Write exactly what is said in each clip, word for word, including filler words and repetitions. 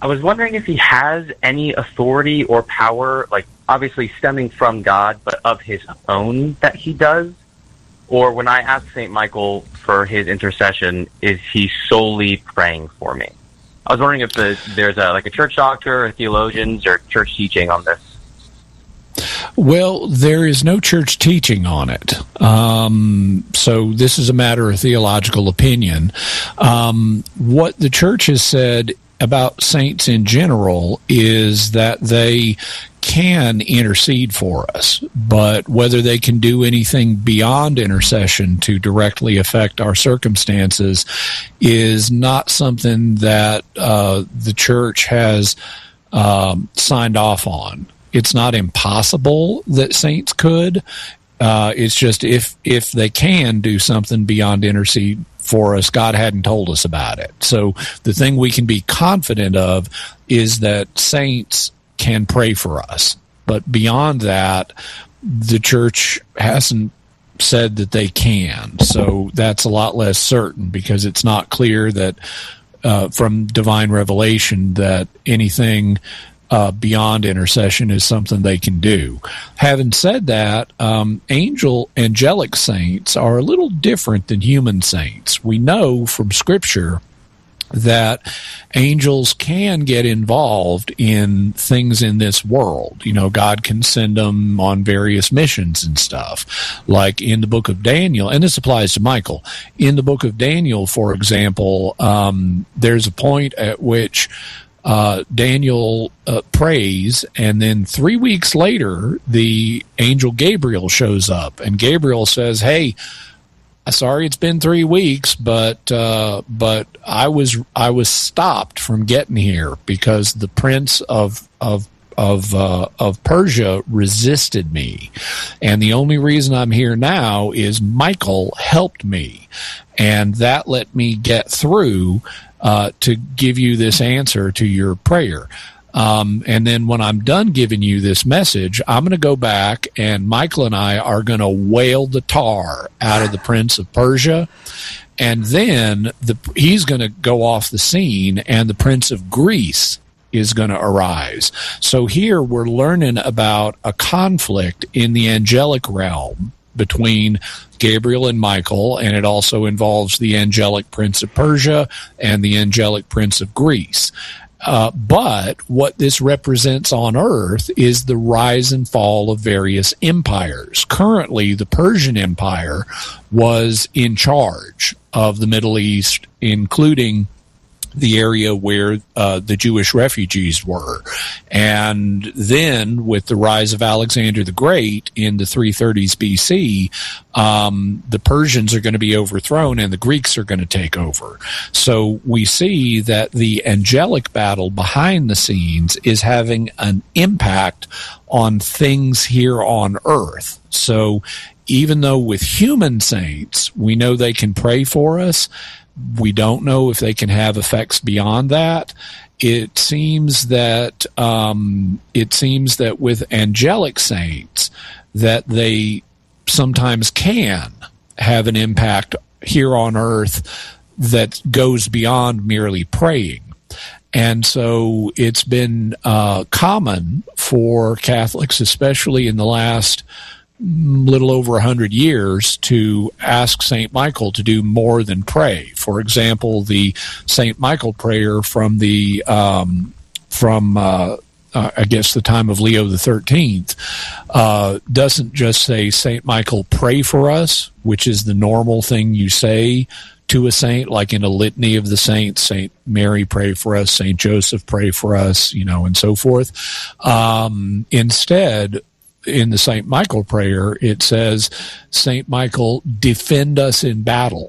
I was wondering if he has any authority or power, like obviously stemming from God, but of his own that he does. Or when I ask Saint Michael for his intercession, is he solely praying for me? I was wondering if the, there's a, like a church doctor or theologians or church teaching on this. Well, there is no church teaching on it. Um, so this is a matter of theological opinion. Um, what the church has said about saints in general is that they can intercede for us, but whether they can do anything beyond intercession to directly affect our circumstances is not something that uh, the church has um, signed off on. It's not impossible that saints could. Uh, it's just if if they can do something beyond intercede for us, God hadn't told us about it. So the thing we can be confident of is that saints can pray for us. But beyond that, the church hasn't said that they can. So that's a lot less certain because it's not clear that uh, from divine revelation that anything Uh, beyond intercession is something they can do. Having said that, um, angel angelic saints are a little different than human saints. We know from Scripture that angels can get involved in things in this world. You know, God can send them on various missions and stuff. Like in the book of Daniel, and this applies to Michael. In the book of Daniel, for example, um, there's a point at which Uh, Daniel uh, prays, and then three weeks later, the angel Gabriel shows up, and Gabriel says, "Hey, sorry, it's been three weeks, but uh, but I was I was stopped from getting here because the prince of of of uh, of Persia resisted me, and the only reason I'm here now is Michael helped me, and that let me get through." Uh, to give you this answer to your prayer. Um, and then when I'm done giving you this message, I'm going to go back and Michael and I are going to whale the tar out of the Prince of Persia. And then the, he's going to go off the scene and the Prince of Greece is going to arise. So here we're learning about a conflict in the angelic realm between Gabriel and Michael, and it also involves the angelic prince of Persia and the angelic prince of Greece. Uh, but what this represents on earth is the rise and fall of various empires. Currently, the Persian Empire was in charge of the Middle East, including the area where uh, the Jewish refugees were. And then with the rise of Alexander the Great in the three thirties B C, um, the Persians are going to be overthrown and the Greeks are going to take over. So we see that the angelic battle behind the scenes is having an impact on things here on earth. So even though with human saints, we know they can pray for us, we don't know if they can have effects beyond that. It seems that um, it seems that with angelic saints that they sometimes can have an impact here on earth that goes beyond merely praying. And so it's been uh, common for Catholics, especially in the last little over a hundred years, to ask Saint Michael to do more than pray. For example, the Saint Michael prayer from the um, from uh, uh, I guess the time of Leo the Thirteenth uh, doesn't just say, "Saint Michael, pray for us," which is the normal thing you say to a saint, like in a litany of the saints. Saint Mary, pray for us. Saint Joseph, pray for us. You know, and so forth. Um, instead, in the Saint Michael prayer, it says, "Saint Michael, defend us in battle."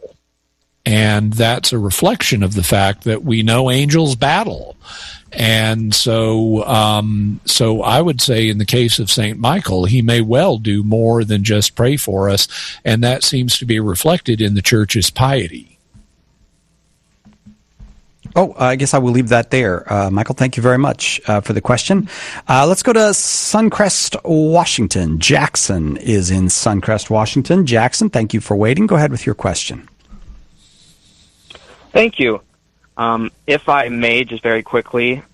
And that's a reflection of the fact that we know angels battle. And so, um, so I would say in the case of Saint Michael, he may well do more than just pray for us. And that seems to be reflected in the church's piety. Oh, I guess I will leave that there. Uh, Michael, thank you very much uh, for the question. Uh, let's go to Suncrest, Washington. Jackson is in Suncrest, Washington. Jackson, thank you for waiting. Go ahead with your question. Thank you. Um, if I may, just very quickly,